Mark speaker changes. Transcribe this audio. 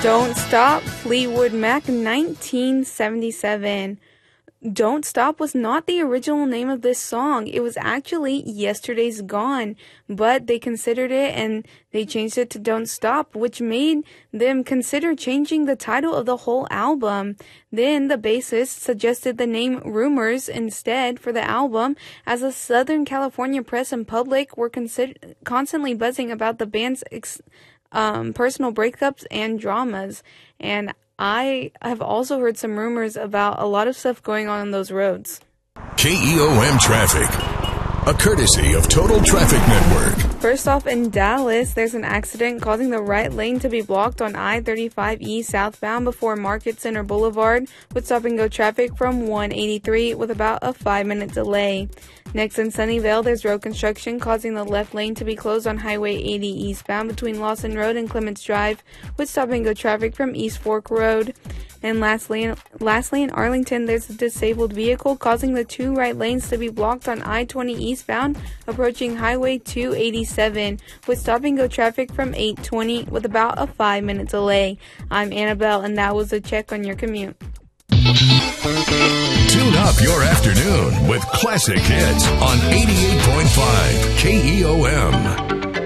Speaker 1: Don't Stop, Fleetwood Mac, 1977. Don't Stop was not the original name of this song. It was actually Yesterday's Gone, but they considered it and they changed it to Don't Stop, which made them consider changing the title of the whole album. Then the bassist suggested the name Rumors instead for the album, as the Southern California press and public were constantly buzzing about the band's personal breakups and dramas. And I have also heard some rumors about a lot of stuff going on those roads.
Speaker 2: KEOM Traffic, a courtesy of Total Traffic Network.
Speaker 1: First off, in Dallas, there's an accident causing the right lane to be blocked on I-35E southbound before Market Center Boulevard, with stop-and-go traffic from 183 with about a 5-minute delay. Next, in Sunnyvale, there's road construction causing the left lane to be closed on Highway 80 eastbound between Lawson Road and Clements Drive, with stop-and-go traffic from East Fork Road. And lastly, in Arlington, there's a disabled vehicle causing the two right lanes to be blocked on I-20 eastbound approaching Highway 287, with stop-and-go traffic from 820 with about a 5-minute delay. I'm Annabelle, and that was a check on your commute.
Speaker 2: Tune up your afternoon with classic hits on 88.5 KEOM.